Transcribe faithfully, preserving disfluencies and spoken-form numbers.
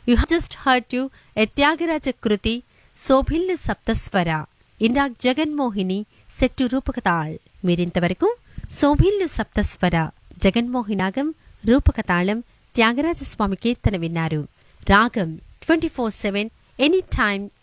You have just heard to a Tyagaraja Kruti, Sobhillu Saptaswara, Indak Jaganmohini, set to Rupakatal. మీరింతవరకు శోభిల్లు సప్తస్వర జగన్మోహినాగం రూపకతాళం త్యాగరాజస్వామి కీర్తన విన్నారు. రాగం twenty four seven any time